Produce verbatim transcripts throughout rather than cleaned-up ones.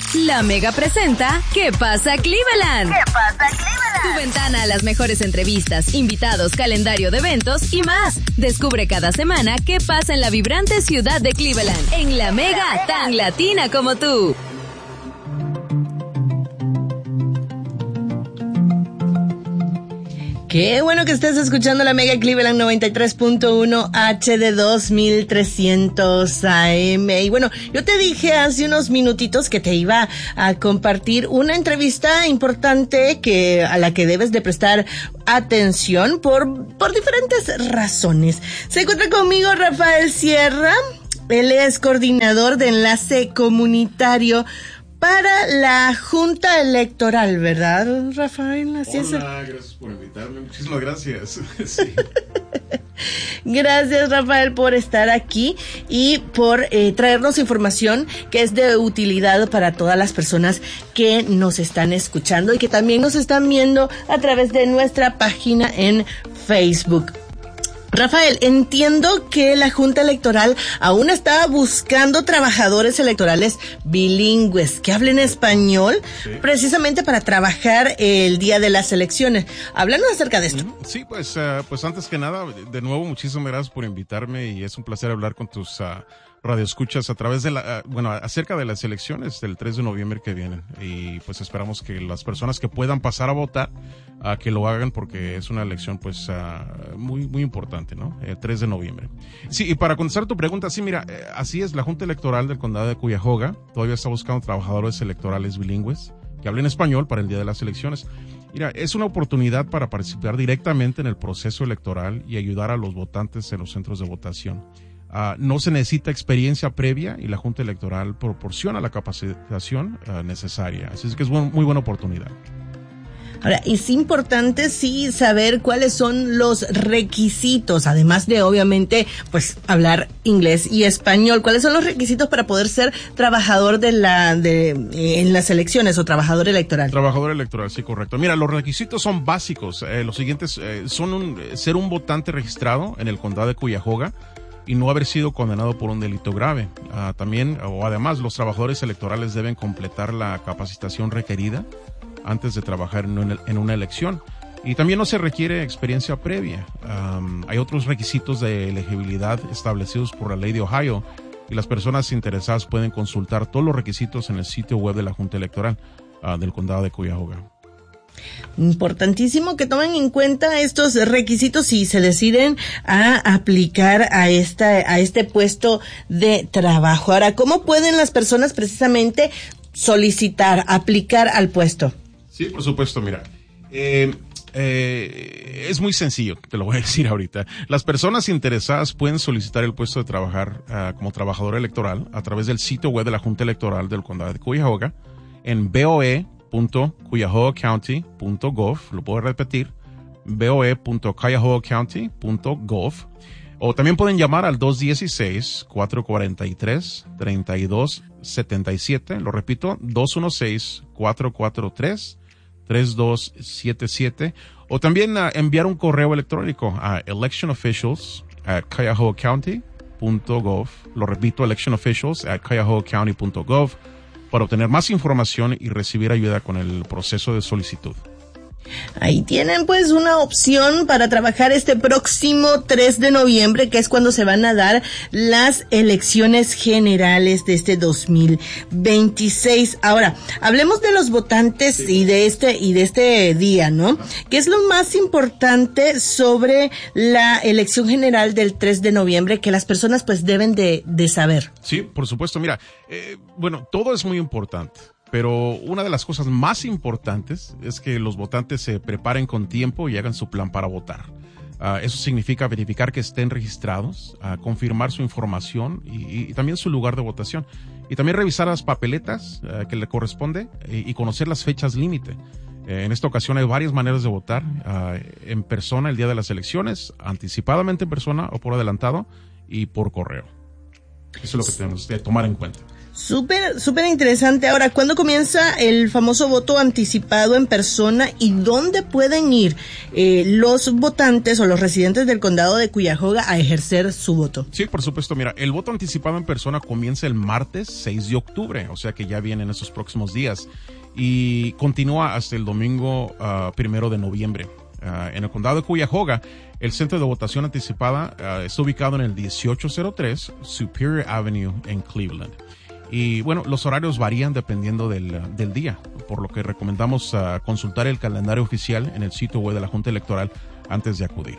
La Mega presenta ¿Qué pasa Cleveland? ¿Qué pasa Cleveland? Tu ventana a las mejores entrevistas, invitados, calendario de eventos y más. Descubre cada semana qué pasa en la vibrante ciudad de Cleveland. En La Mega, tan latina como tú. Qué bueno que estés escuchando la Mega Cleveland noventa y tres punto uno H D dos mil trescientos A M. Y bueno, yo te dije hace unos minutitos que te iba a compartir una entrevista importante que a la que debes de prestar atención por, por diferentes razones. Se encuentra conmigo Rafael Sierra. Él es coordinador de enlace comunitario para la Junta Electoral, ¿verdad, Rafael? Así Hola, es. gracias por invitarme. Muchísimas gracias. Sí. Gracias, Rafael, por estar aquí y por eh, traernos información que es de utilidad para todas las personas que nos están escuchando y que también nos están viendo a través de nuestra página en Facebook. Rafael, entiendo que la Junta Electoral aún está buscando trabajadores electorales bilingües que hablen español, sí, precisamente para trabajar el día de las elecciones. Háblanos acerca de esto. Sí, pues, uh, pues antes que nada, de nuevo, muchísimas gracias por invitarme y es un placer hablar con tus uh, radioescuchas a través de la, uh, bueno, acerca de las elecciones del tres de noviembre que vienen. Y pues esperamos que las personas que puedan pasar a votar, uh, que lo hagan porque es una elección pues uh, muy, muy importante, ¿no? El tres de noviembre. Sí, y para contestar tu pregunta, sí, mira, eh, así es, la Junta Electoral del Condado de Cuyahoga todavía está buscando trabajadores electorales bilingües que hablen español para el día de las elecciones. Mira, es una oportunidad para participar directamente en el proceso electoral y ayudar a los votantes en los centros de votación. Uh, no se necesita experiencia previa y la Junta Electoral proporciona la capacitación uh, necesaria. Así es que es buen, muy buena oportunidad. Ahora, es importante sí saber cuáles son los requisitos, además de obviamente pues hablar inglés y español. ¿Cuáles son los requisitos para poder ser trabajador de la de eh, en las elecciones o trabajador electoral? Trabajador electoral, sí, correcto. Mira, los requisitos son básicos. Eh, los siguientes eh, son un, ser un votante registrado en el condado de Cuyahoga y no haber sido condenado por un delito grave. Uh, también, o además, los trabajadores electorales deben completar la capacitación requerida antes de trabajar en una, en una elección. Y también no se requiere experiencia previa. Um, hay otros requisitos de elegibilidad establecidos por la ley de Ohio y las personas interesadas pueden consultar todos los requisitos en el sitio web de la Junta Electoral uh, del Condado de Cuyahoga. Importantísimo que tomen en cuenta estos requisitos si se deciden a aplicar a esta a este puesto de trabajo. Ahora, ¿cómo pueden las personas precisamente solicitar, aplicar al puesto? Sí, por supuesto, mira. Eh, eh, es muy sencillo, te lo voy a decir ahorita. Las personas interesadas pueden solicitar el puesto de trabajar uh, como trabajador electoral a través del sitio web de la Junta Electoral del Condado de Cuyahoga en B O E punto cuyahoga county punto gov, lo puedo repetir, B O E punto cuyahoga county punto gov, o también pueden llamar al dos uno seis, cuatro cuatro tres, tres dos siete siete, lo repito, dos uno seis, cuatro cuatro tres, tres dos siete siete, o también uh, enviar un correo electrónico a election officials at cuyahoga county punto gov, lo repito, election officials at cuyahoga county punto gov, para obtener más información y recibir ayuda con el proceso de solicitud. Ahí tienen pues una opción para trabajar este próximo tres de noviembre, que es cuando se van a dar las elecciones generales de este dos mil veintiséis. Ahora, hablemos de los votantes sí. y de este y de este día, ¿no? ¿Qué es lo más importante sobre la elección general del tres de noviembre que las personas pues deben de, de saber? Sí, por supuesto. Mira, eh, bueno, todo es muy importante. Pero una de las cosas más importantes es que los votantes se preparen con tiempo y hagan su plan para votar. Uh, eso significa verificar que estén registrados, uh, confirmar su información y, y también su lugar de votación. Y también revisar las papeletas uh, que le corresponde y, y conocer las fechas límite. Eh, en esta ocasión hay varias maneras de votar. Uh, en persona el día de las elecciones, anticipadamente en persona o por adelantado y por correo. Eso es lo que tenemos que tomar en cuenta. Súper, súper interesante. Ahora, ¿cuándo comienza el famoso voto anticipado en persona y dónde pueden ir eh, los votantes o los residentes del condado de Cuyahoga a ejercer su voto? Sí, por supuesto. Mira, el voto anticipado en persona comienza el martes seis de octubre, o sea que ya vienen esos próximos días, y continúa hasta el domingo uh, primero de noviembre. Uh, en el condado de Cuyahoga, el centro de votación anticipada uh, está ubicado en el dieciocho cero tres Superior Avenue en Cleveland. Y bueno, los horarios varían dependiendo del, del día, por lo que recomendamos uh, consultar el calendario oficial en el sitio web de la Junta Electoral antes de acudir.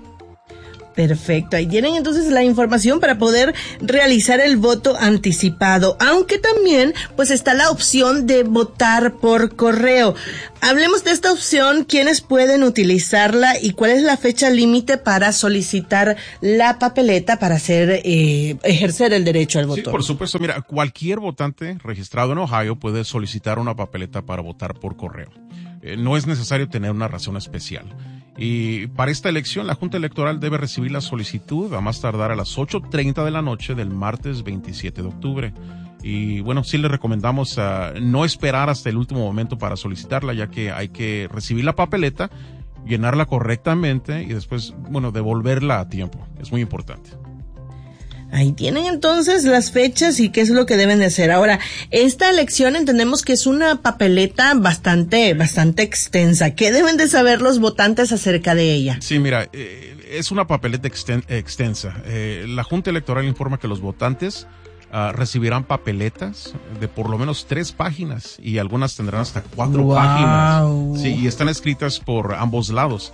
Perfecto, ahí tienen entonces la información para poder realizar el voto anticipado, aunque también pues está la opción de votar por correo. Hablemos de esta opción, quiénes pueden utilizarla y cuál es la fecha límite para solicitar la papeleta para hacer eh, ejercer el derecho al voto. Sí, por supuesto, mira, cualquier votante registrado en Ohio puede solicitar una papeleta para votar por correo. Eh, no es necesario tener una razón especial. Y para esta elección, la Junta Electoral debe recibir la solicitud a más tardar a las ocho treinta de la noche del martes veintisiete de octubre. Y bueno, sí le recomendamos uh, no esperar hasta el último momento para solicitarla, ya que hay que recibir la papeleta, llenarla correctamente y después, bueno, devolverla a tiempo. Es muy importante. Ahí tienen entonces las fechas y qué es lo que deben de hacer. Ahora, esta elección entendemos que es una papeleta bastante, bastante extensa. ¿Qué deben de saber los votantes acerca de ella? Sí, mira, eh, es una papeleta exten- extensa. Eh, la Junta Electoral informa que los votantes uh, recibirán papeletas de por lo menos tres páginas y algunas tendrán hasta cuatro wow. páginas. Sí, y están escritas por ambos lados.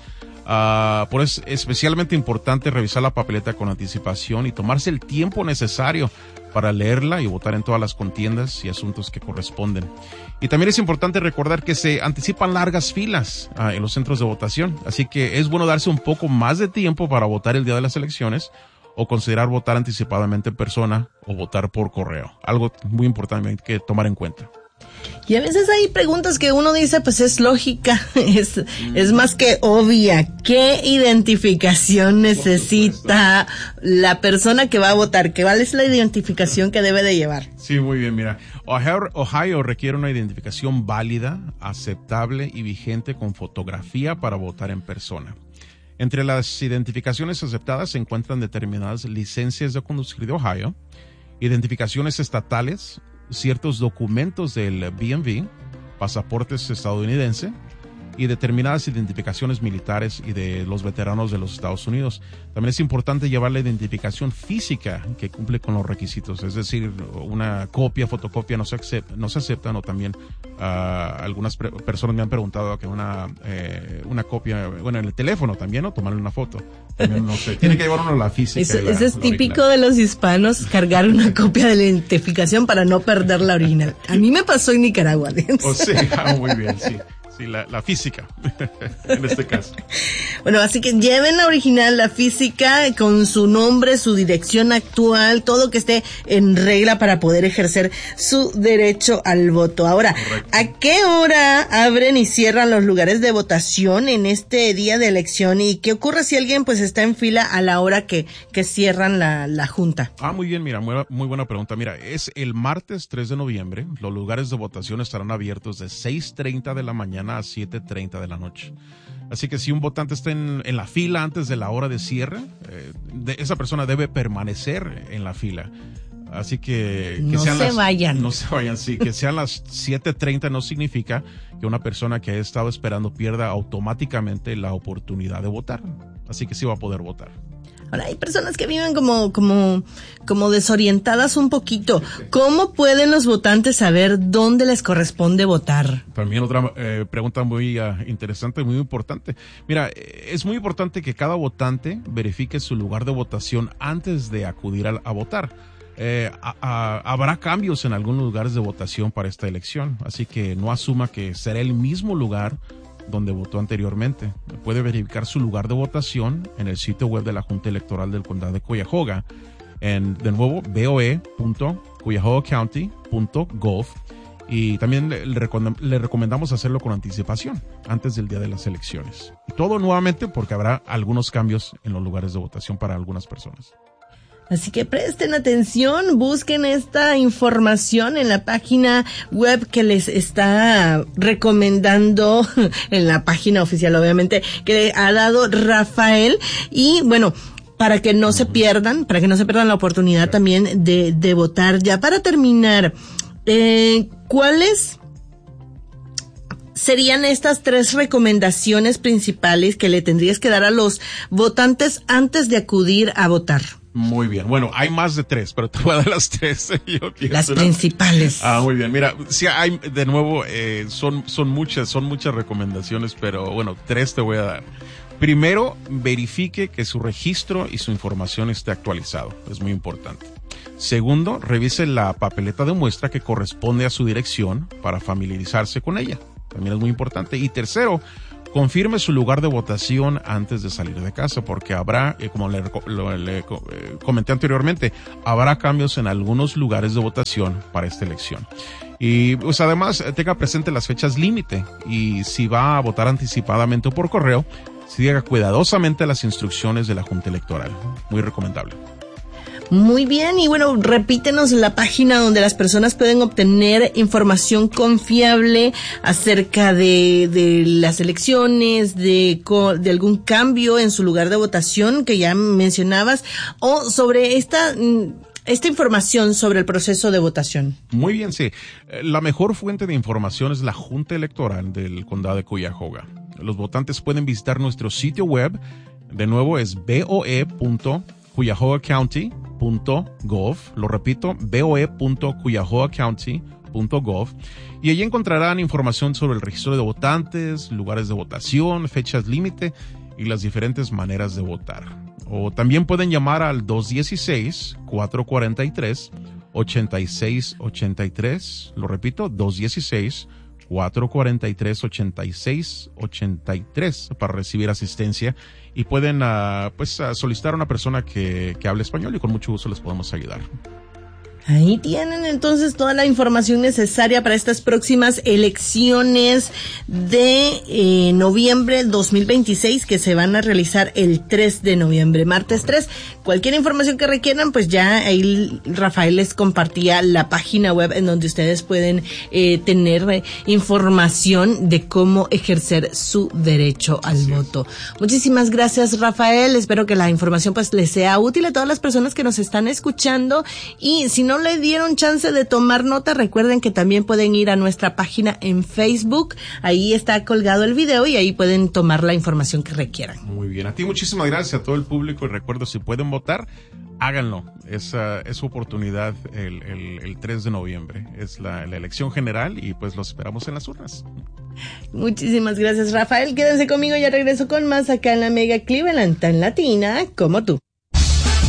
Uh, por eso es especialmente importante revisar la papeleta con anticipación y tomarse el tiempo necesario para leerla y votar en todas las contiendas y asuntos que corresponden. Y también es importante recordar que se anticipan largas filas uh, en los centros de votación, así que es bueno darse un poco más de tiempo para votar el día de las elecciones o considerar votar anticipadamente en persona o votar por correo. Algo muy importante que tomar en cuenta. Y a veces hay preguntas que uno dice, pues es lógica, es, es más que obvia. ¿Qué identificación necesita la persona que va a votar? ¿Cuál es la identificación que debe de llevar? Sí, muy bien, mira. Ohio, Ohio requiere una identificación válida, aceptable y vigente con fotografía para votar en persona. Entre las identificaciones aceptadas se encuentran determinadas licencias de conducir de Ohio, identificaciones estatales, ciertos documentos del B M V, pasaportes estadounidense y determinadas identificaciones militares y de los veteranos de los Estados Unidos. También es importante llevar la identificación física que cumple con los requisitos, es decir, una copia, fotocopia no se acepta, no se aceptan, o también uh, algunas pre- personas me han preguntado que una eh, una copia, bueno, en el teléfono también, ¿no? Tomarle una foto. También, no sé, tiene que llevar uno la física. Eso, la, eso es la típico original. de los hispanos, cargar una copia de la identificación para no perder la original. A mí me pasó en Nicaragua. Oh, sí, ah, muy bien, sí. Sí, la, la física, en este caso. Bueno, así que lleven la original, la física, con su nombre, su dirección actual, todo que esté en regla para poder ejercer su derecho al voto. Ahora, correcto. ¿A qué hora abren y cierran los lugares de votación en este día de elección? ¿Y qué ocurre si alguien pues está en fila a la hora que, que cierran la, la junta? Ah, muy bien, mira, muy, muy buena pregunta. Mira, es el martes tres de noviembre. Los lugares de votación estarán abiertos de seis treinta de la mañana a siete treinta de la noche. Así que si un votante está en, en la fila antes de la hora de cierre, eh, de, esa persona debe permanecer en la fila. Así que, que no sean se las, vayan. No se vayan, sí. Que sean las siete treinta no significa que una persona que ha estado esperando pierda automáticamente la oportunidad de votar. Así que sí va a poder votar. Ahora, hay personas que viven como, como, como desorientadas un poquito. ¿Cómo pueden los votantes saber dónde les corresponde votar? También otra eh, pregunta muy uh, interesante, muy importante. Mira, es muy importante que cada votante verifique su lugar de votación antes de acudir a, a votar. Eh, a, a, habrá cambios en algunos lugares de votación para esta elección, así que no asuma que será el mismo lugar donde votó anteriormente. Puede verificar su lugar de votación en el sitio web de la Junta Electoral del Condado de Cuyahoga, en, de nuevo, b o e punto cuyahoga county punto gov, y también le, le, recom- le recomendamos hacerlo con anticipación, antes del día de las elecciones. Y todo nuevamente porque habrá algunos cambios en los lugares de votación para algunas personas. Así que presten atención, busquen esta información en la página web que les está recomendando, en la página oficial obviamente, que ha dado Rafael. Y bueno, para que no se pierdan, para que no se pierdan la oportunidad también de, de votar. Ya para terminar, eh, ¿cuáles serían estas tres recomendaciones principales que le tendrías que dar a los votantes antes de acudir a votar? Muy bien. Bueno, hay más de tres, pero te voy a dar las tres. Yo las una. principales. Ah, muy bien. Mira, sí, hay, de nuevo, eh, son, son muchas, son muchas recomendaciones, pero bueno, tres te voy a dar. Primero, verifique que su registro y su información esté actualizado. Es muy importante. Segundo, revise la papeleta de muestra que corresponde a su dirección para familiarizarse con ella. También es muy importante. Y tercero, confirme su lugar de votación antes de salir de casa, porque habrá, eh, como le, lo, le eh, comenté anteriormente, habrá cambios en algunos lugares de votación para esta elección. Y pues además tenga presente las fechas límite, y si va a votar anticipadamente o por correo, siga cuidadosamente las instrucciones de la Junta Electoral. Muy recomendable. Muy bien, y bueno, repítenos la página donde las personas pueden obtener información confiable acerca de, de las elecciones, de, de algún cambio en su lugar de votación que ya mencionabas, o sobre esta, esta información sobre el proceso de votación. Muy bien, sí. La mejor fuente de información es la Junta Electoral del Condado de Cuyahoga. Los votantes pueden visitar nuestro sitio web, de nuevo es b o e punto cuyahoga county punto gov, lo repito, b o e punto cuyahoga county punto gov, y allí encontrarán información sobre el registro de votantes, lugares de votación, fechas límite y las diferentes maneras de votar. O también pueden llamar al dos uno seis, cuatro cuatro tres, ocho seis ocho tres, lo repito, dos uno seis, cuatro cuatro tres, ocho seis ocho tres para recibir asistencia, y pueden uh, pues uh, solicitar a una persona que, que hable español, y con mucho gusto les podemos ayudar. Ahí tienen entonces toda la información necesaria para estas próximas elecciones de eh, noviembre dos mil veintiséis, que se van a realizar el tres de noviembre, martes tres. Cualquier información que requieran, pues ya ahí Rafael les compartía la página web en donde ustedes pueden eh, tener eh, información de cómo ejercer su derecho al Así voto. Es. Muchísimas gracias, Rafael. Espero que la información pues les sea útil a todas las personas que nos están escuchando, y si no le dieron chance de tomar nota, recuerden que también pueden ir a nuestra página en Facebook. Ahí está colgado el video y ahí pueden tomar la información que requieran. Muy bien, a ti muchísimas gracias, a todo el público, y recuerdo, si pueden votar, háganlo. Es, uh, es su oportunidad el, el, el tres de noviembre. Es la, la elección general, y pues los esperamos en las urnas. Muchísimas gracias, Rafael. Quédense conmigo, ya regreso con más acá en la Mega Cleveland, tan latina como tú.